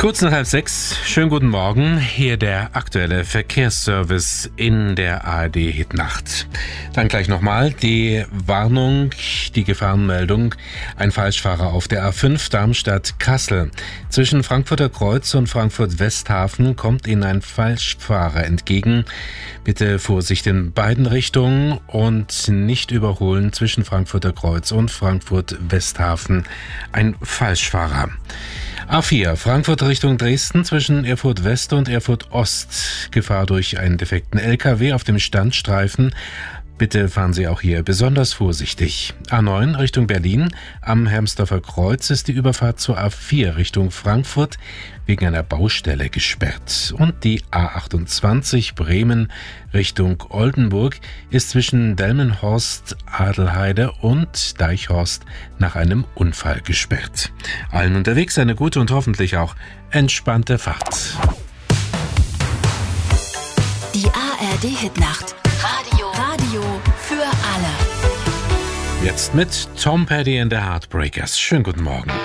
Kurz nach 5:30, schönen guten Morgen, hier der aktuelle Verkehrsservice in der ARD-Hitnacht. Dann gleich nochmal die Warnung, die Gefahrenmeldung, ein Falschfahrer auf der A5 Darmstadt-Kassel. Zwischen Frankfurter Kreuz und Frankfurt-Westhafen kommt Ihnen ein Falschfahrer entgegen. Bitte Vorsicht in beiden Richtungen und nicht überholen zwischen Frankfurter Kreuz und Frankfurt-Westhafen. Ein Falschfahrer. A4, Frankfurt Richtung Dresden zwischen Erfurt West und Erfurt Ost. Gefahr durch einen defekten LKW auf dem Standstreifen. Bitte fahren Sie auch hier besonders vorsichtig. A9 Richtung Berlin. Am Hermsdorfer Kreuz ist die Überfahrt zur A4 Richtung Frankfurt wegen einer Baustelle gesperrt. Und die A28 Bremen Richtung Oldenburg ist zwischen Delmenhorst, Adelheide und Deichhorst nach einem Unfall gesperrt. Allen unterwegs eine gute und hoffentlich auch entspannte Fahrt. Die ARD-Hitnacht. Radio für alle. Jetzt mit Tom Petty and the Heartbreakers. Schönen guten Morgen.